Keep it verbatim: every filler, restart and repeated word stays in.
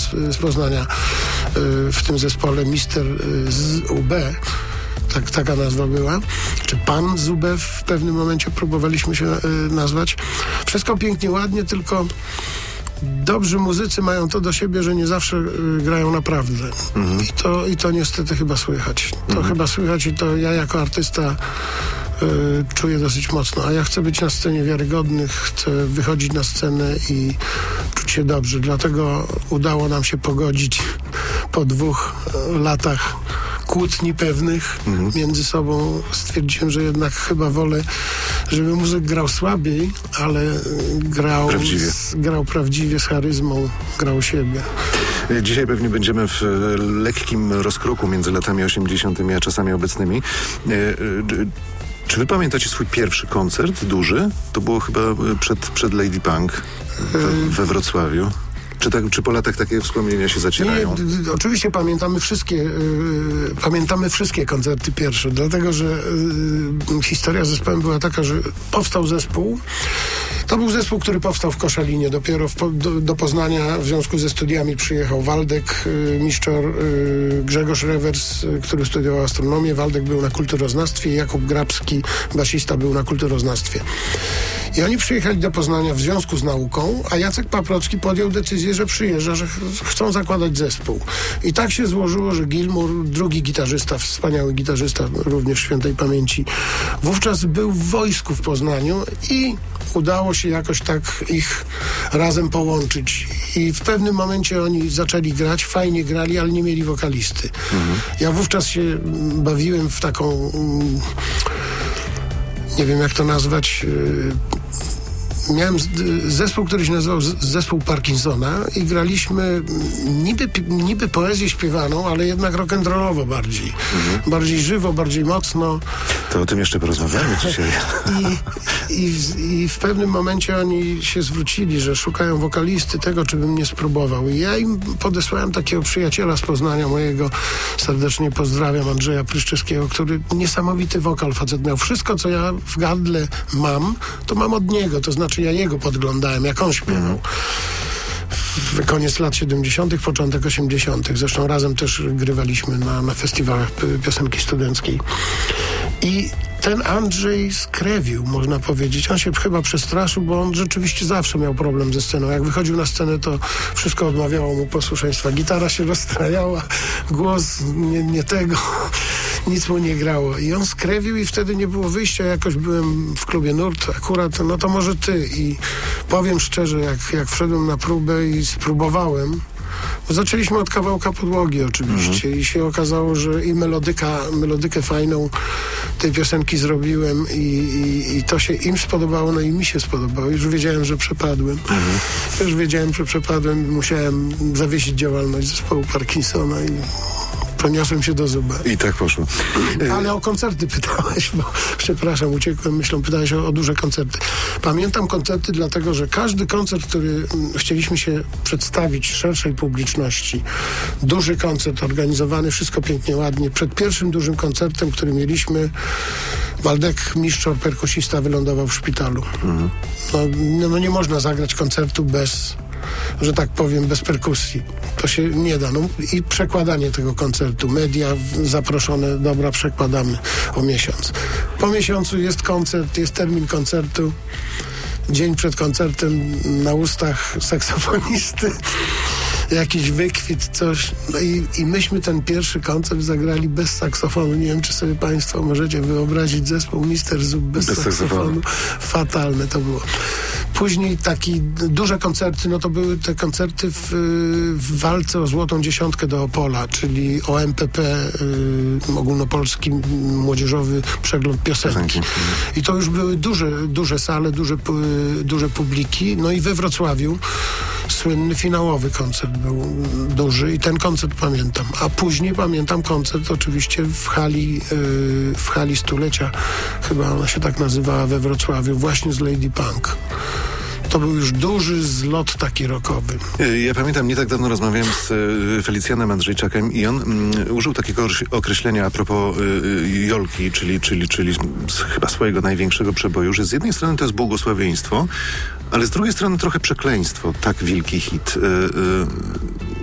z Poznania w tym zespole, mister z U B. Tak, taka nazwa była, czy pan z U B w pewnym momencie próbowaliśmy się y, nazwać. Wszystko pięknie, ładnie, tylko dobrzy muzycy mają to do siebie, że nie zawsze y, grają naprawdę. Mhm. I, to, I to niestety chyba słychać. To mhm. chyba słychać i to ja jako artysta y, czuję dosyć mocno. A ja chcę być na scenie wiarygodny, chcę wychodzić na scenę i czuć się dobrze. Dlatego udało nam się pogodzić po dwóch y, latach kłótni pewnych mhm. między sobą. Stwierdziłem, że jednak chyba wolę, żeby muzyk grał słabiej, ale grał prawdziwie, z, grał prawdziwie z charyzmą, grał siebie. Dzisiaj pewnie będziemy w lekkim rozkroku między latami osiemdziesiątymi a czasami obecnymi. Czy wy pamiętacie swój pierwszy koncert, duży? To było chyba przed, przed Lady Punk we, we Wrocławiu. Czy, tak, czy po latach takie wspomnienia się zacierają? Nie, d- d- oczywiście pamiętamy wszystkie, yy, pamiętamy wszystkie koncerty pierwsze, dlatego że yy, historia z zespołem była taka, że powstał zespół. To był zespół, który powstał w Koszalinie. Dopiero w, do, do Poznania w związku ze studiami przyjechał Waldek yy, Miszczor, yy, Grzegorz Rewers, yy, który studiował astronomię. Waldek był na kulturoznawstwie, Jakub Grabski, basista, był na kulturoznawstwie. I oni przyjechali do Poznania w związku z nauką, a Jacek Paprocki podjął decyzję, że przyjeżdża, że ch- chcą zakładać zespół. I tak się złożyło, że Gilmour, drugi gitarzysta, wspaniały gitarzysta, również świętej pamięci, wówczas był w wojsku w Poznaniu i udało się jakoś tak ich razem połączyć. I w pewnym momencie oni zaczęli grać, fajnie grali, ale nie mieli wokalisty. Mhm. Ja wówczas się bawiłem w taką... Mm, nie wiem jak to nazwać... Yy, Miałem zespół, który się nazywał zespół Parkinsona i graliśmy niby, niby poezję śpiewaną, ale jednak rock'n'rollowo bardziej. Mhm. Bardziej żywo, bardziej mocno. To o tym jeszcze porozmawiamy dzisiaj. I, i, w, I w pewnym momencie oni się zwrócili, że szukają wokalisty, tego, czy bym nie spróbował. I ja im podesłałem takiego przyjaciela z Poznania mojego, serdecznie pozdrawiam, Andrzeja Pryszczewskiego, który niesamowity wokal facet miał. Wszystko, co ja w gardle mam, to mam od niego. To znaczy ja jego podglądałem, jak on śpiewał. W koniec lat siedemdziesiątych, początek osiemdziesiątych. Zresztą razem też grywaliśmy na, na festiwalach piosenki studenckiej. I ten Andrzej skrewił, można powiedzieć. On się chyba przestraszył, bo on rzeczywiście zawsze miał problem ze sceną. Jak wychodził na scenę, to wszystko odmawiało mu posłuszeństwa. Gitara się rozstrajała, głos nie, nie tego, nic mu nie grało. I on skrewił i wtedy nie było wyjścia. Jakoś byłem w klubie Nurt akurat, no to może ty. I powiem szczerze, jak, jak wszedłem na próbę i spróbowałem, zaczęliśmy od kawałka podłogi oczywiście mhm. i się okazało, że i melodyka, melodykę fajną tej piosenki zrobiłem i, i, i to się im spodobało, no i mi się spodobało. Już wiedziałem, że przepadłem. Mhm. Już wiedziałem, że przepadłem. Musiałem zawiesić działalność zespołu Parkinsona i poniosłem się do Zuba. I tak poszło. Ale o koncerty pytałeś, bo przepraszam, uciekłem myślą, pytałeś o, o duże koncerty. Pamiętam koncerty, dlatego że każdy koncert, który m, chcieliśmy się przedstawić szerszej publiczności, duży koncert organizowany, wszystko pięknie, ładnie. Przed pierwszym dużym koncertem, który mieliśmy, Waldek Miszczor, perkusista, wylądował w szpitalu. Mhm. No, no nie można zagrać koncertu bez, że tak powiem, bez perkusji. To się nie da. No, i przekładanie tego koncertu. Media zaproszone, dobra, przekładamy o miesiąc. Po miesiącu jest koncert, jest termin koncertu. Dzień przed koncertem na ustach saksofonisty jakiś wykwit, coś. No i, i myśmy ten pierwszy koncert zagrali bez saksofonu. Nie wiem, czy sobie państwo możecie wyobrazić zespół mister Zub bez, bez saksofonu. saksofonu. Fatalne to było. Później takie duże koncerty, no to były te koncerty w, w walce o Złotą Dziesiątkę do Opola, czyli o M P P, y, ogólnopolski młodzieżowy przegląd piosenki. I to już były duże, duże sale, duże, y, duże publiki. No i we Wrocławiu słynny finałowy koncert był duży i ten koncert pamiętam. A później pamiętam koncert oczywiście w hali, yy, w hali stulecia, chyba ona się tak nazywała, we Wrocławiu, właśnie z Lady Punk. To był już duży zlot taki rockowy. Ja pamiętam, nie tak dawno rozmawiałem z Felicjanem Andrzejczakiem i on mm, użył takiego określenia a propos y, Jolki, czyli, czyli, czyli chyba swojego największego przeboju, że z jednej strony to jest błogosławieństwo, ale z drugiej strony trochę przekleństwo, tak wielki hit. Y, y,